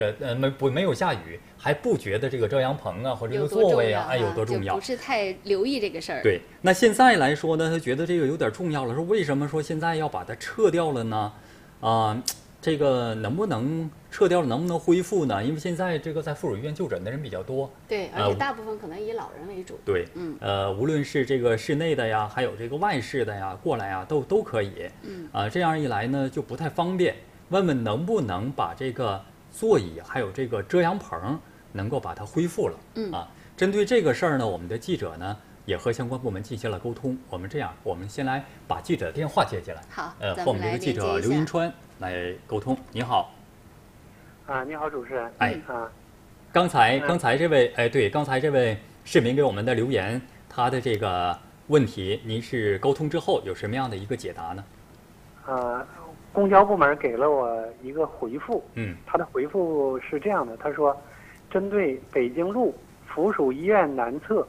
没有下雨，还不觉得这个遮阳棚啊或者这个有多座位啊， 重要啊有多重要就不。是太留意这个事儿。 对，那现在来说呢，他觉得这个有点重要了，说为什么说现在要把它撤掉了呢？这个能不能撤掉了，能不能恢复呢？因为现在这个在妇幼医院就诊的人比较多。 对，而且大部分可能以老人为主。 对，无论是这个室内的呀，还有这个外室的呀，过来呀，都可以。这样一来呢，就不太方便。问问能不能把这个座椅还有这个遮阳棚能够把它恢复了。针对这个事儿呢，我们的记者呢也和相关部门进行了沟通。我们这样，我们先来把记者的电话接进来。 好， 和我们这个记者刘银川来沟通。你好。 你好，主持人。 刚才这位，对，刚才这位市民给我们的留言，他的这个问题，您是沟通之后有什么样的一个解答呢？ 公交部门给了我一个回复。他的回复是这样的，他说，针对北京路附属医院南侧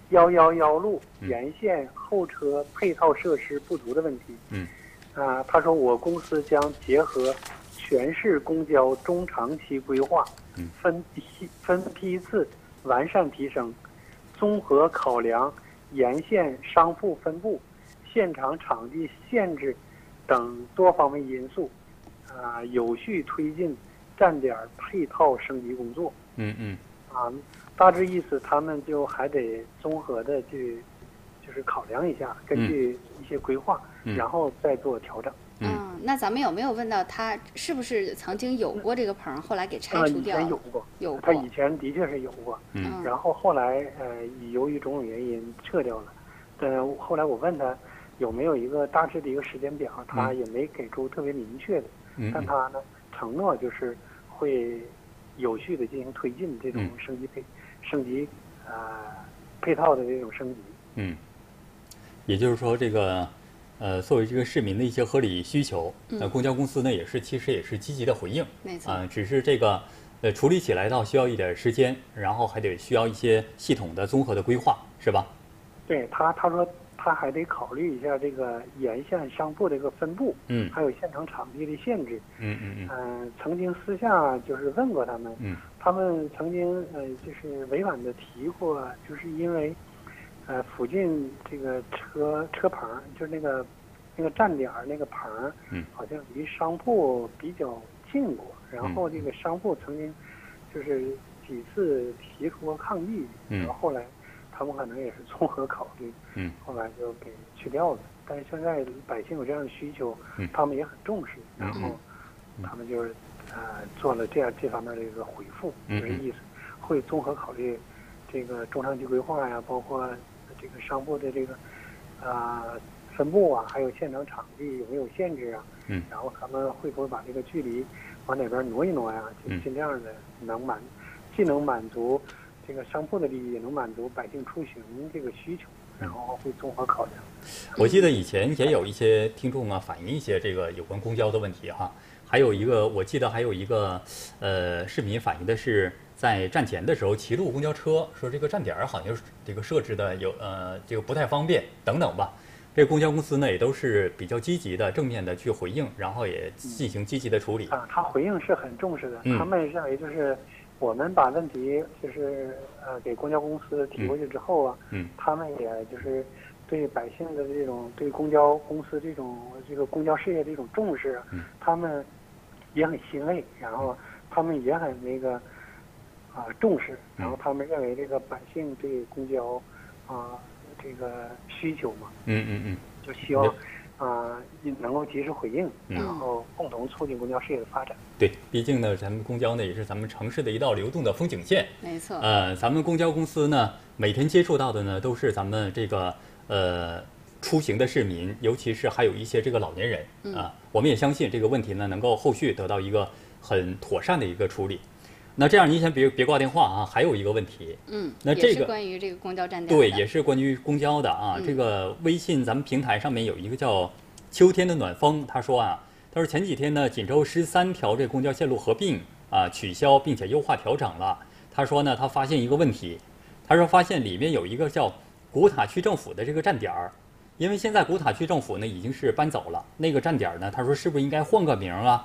111路沿线候车配套设施不足的问题，他说我公司将结合全市公交中长期规划，分批次完善提升，综合考量沿线商铺分布、现场场地限制等多方面因素，有序推进站点配套升级工作。大致意思，他们就还得综合的就是考量一下，根据一些规划，然后再做调整。 那咱们有没有问到他是不是曾经有过这个棚，后来给拆除掉了？ 以前有过，他以前的确是有过，然后后来由于种种原因撤掉了。后来我问他有没有一个大致的一个时间表，他也没给出特别明确的，但他呢承诺就是会有序的进行推进这种升级配套的这种升级。 也就是说这个作为这个市民的一些合理需求，公交公司呢其实也是积极的回应。 没错。 只是这个处理起来倒需要一点时间，然后还得需要一些系统的综合的规划，是吧？ 对，他说他还得考虑一下这个沿线商铺的一个分布，还有现场场地的限制。曾经私下就是问过他们，他们曾经就是委婉的提过，就是因为附近这个车棚，就是那个站点那个棚，好像离商铺比较近过，然后这个商铺曾经就是几次提出过抗议，然后后来他们可能也是综合考虑，后来就给去掉了。但是现在百姓有这样的需求，他们也很重视，然后他们就是做了这方面的一个回复，就是意思会综合考虑这个中长期规划呀，包括这个商铺的这个分布啊，还有现场场地有没有限制啊，然后他们会不会把这个距离往哪边挪一挪呀，就尽量的既能满足这个商铺的利益，也能满足百姓出行这个需求，然后会综合考量。 我记得以前也有一些听众啊反映一些这个有关公交的问题哈，我记得还有一个市民反映的是在站前的时候骑路公交车，说这个站点好像这个设置的这个不太方便等等吧。这公交公司呢也都是比较积极的、正面的去回应，然后也进行积极的处理。 他回应是很重视的，他们认为就是我们把问题就是给公交公司提过去之后啊，他们也就是对百姓的这种对公交公司这个公交事业这种重视，他们也很欣慰，然后他们也很重视，然后他们认为这个百姓对公交这个需求嘛，就希望能够及时回应，然后共同促进公交事业的发展。 对，毕竟呢，咱们公交呢也是咱们城市的一道流动的风景线。 没错。 咱们公交公司呢每天接触到的呢都是咱们这个出行的市民，尤其是还有一些这个老年人我们也相信这个问题呢能够后续得到一个很妥善的一个处理。那这样您先别挂电话啊，还有一个问题，那这个也是关于这个公交站点的， 对，也是关于公交的啊。这个微信咱们平台上面有一个叫秋天的暖风，他说前几天呢，锦州13条这公交线路合并取消并且优化调整了。他说呢，他发现一个问题，他说发现里面有一个叫古塔区政府的这个站点儿，因为现在古塔区政府呢已经是搬走了，那个站点呢，他说是不是应该换个名啊？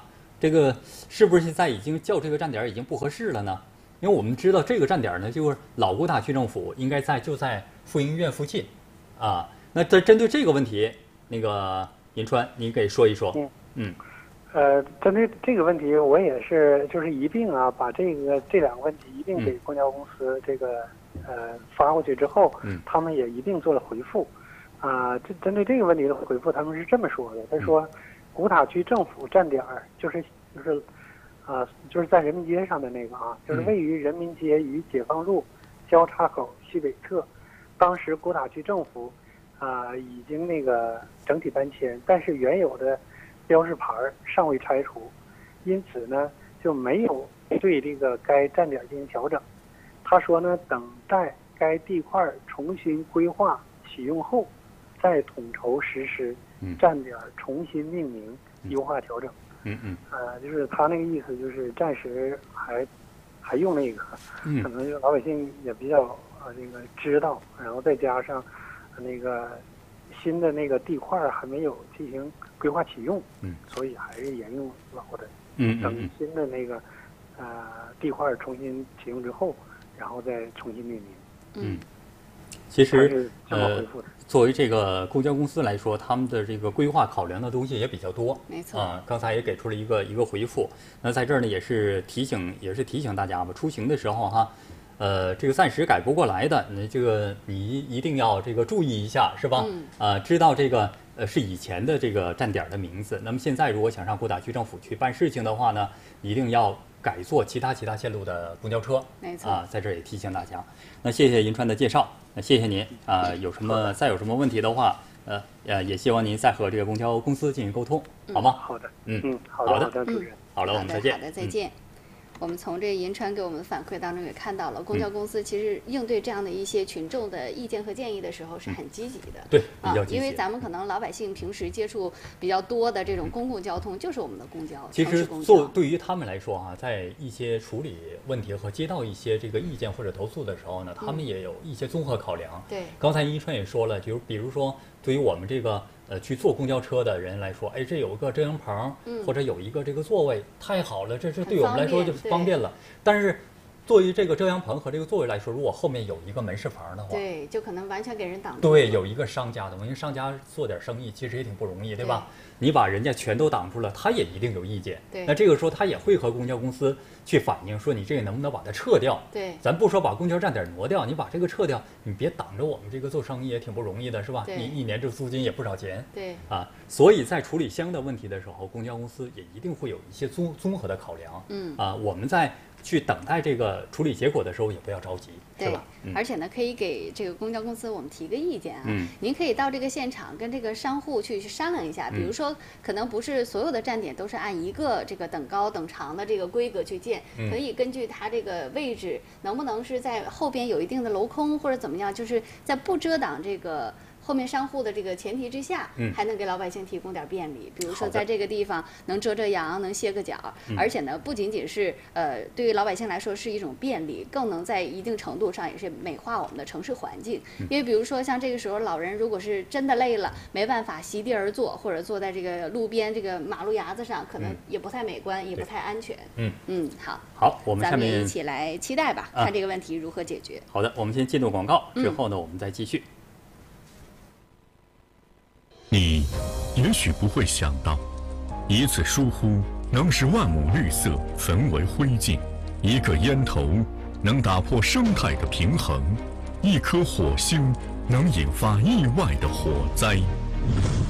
这个是不是现在已经叫这个站点已经不合适了呢？因为我们知道这个站点呢，就是老工大区政府应该就在妇婴医院附近，啊，那针对这个问题，那个银川，您给说一说。 针对这个问题，我也是就是一并啊，把这两个问题一并给公交公司这个发过去之后，他们也一并做了回复。针对这个问题的回复，他们是这么说的：他说，古塔区政府站点就是在人民街上的那个就是位于人民街与解放路交叉口西北侧。当时古塔区政府已经那个整体搬迁，但是原有的标识牌尚未拆除，因此呢就没有对这个该站点进行调整。他说呢，等待该地块重新规划启用后，再统筹实施站点重新命名、优化调整。就是他那个意思，就是暂时还用那个，可能就老百姓也比较那个知道，然后再加上那个新的那个地块还没有进行规划启用，所以还是沿用老的。等新的那个地块重新启用之后，然后再重新命名。 其实作为这个公交公司来说，他们的这个规划考量的东西也比较多。 没错。 刚才也给出了一个回复。那在这儿呢，也是提醒大家吧，出行的时候哈，这个暂时改不过来的，你一定要这个注意一下，是吧？知道这个是以前的这个站点的名字。那么现在如果想上古塔区政府去办事情的话呢，一定要改坐其他线路的公交车。 没错。 在这儿也提醒大家。那谢谢银川的介绍，那谢谢您再有什么问题的话，也希望您再和这个公交公司进行沟通，好吗？ 好的。 好的，主任。好了，我们再见。 好的，再见。我们从这银川给我们的反馈当中也看到了，公交公司其实应对这样的一些群众的意见和建议的时候是很积极的。 对，比较积极。 因为咱们可能老百姓平时接触比较多的这种公共交通，就是我们的公交。 其实对于他们来说在一些处理问题和接到一些这个意见或者投诉的时候呢，他们也有一些综合考量。 对。 刚才银川也说了，就比如说对于我们这个去坐公交车的人来说，这有个遮阳棚，或者有一个这个座位，太好了，这对我们来说就方便了。但是，对于这个遮阳棚和这个座位来说，如果后面有一个门市房的话， 对，就可能完全给人挡住。 对，有一个商家的，因为商家做点生意其实也挺不容易，对吧？你把人家全都挡住了，他也一定有意见。 对。 那这个时候他也会和公交公司去反映，说你这个能不能把它撤掉？ 对。 咱不说把公交站点挪掉，你把这个撤掉，你别挡着我们这个做生意也挺不容易的，是吧？你一年这租金也不少钱。 对。 所以在处理相应的问题的时候，公交公司也一定会有一些综合的考量。我们在去等待这个处理结果的时候，也不要着急，是吧？ 而且呢，可以给这个公交公司我们提个意见您可以到这个现场跟这个商户去商量一下，比如说可能不是所有的站点都是按一个这个等高等长的这个规格去建，可以根据它这个位置，能不能是在后边有一定的镂空或者怎么样，就是在不遮挡这个后面商户的这个前提之下，还能给老百姓提供点便利，比如说在这个地方能遮阳，能歇个脚，而且呢，不仅仅是对于老百姓来说是一种便利，更能在一定程度上也是美化我们的城市环境。因为比如说像这个时候老人如果是真的累了，没办法席地而坐，或者坐在这个路边这个马路牙子上，可能也不太美观，也不太安全。 好，我们下面咱们一起来期待吧，看这个问题如何解决。 好的，我们先进入广告，之后呢，我们再继续。 你也许不会想到，一次疏忽能使万亩绿色焚为灰烬，一个烟头能打破生态的平衡，一颗火星能引发意外的火灾。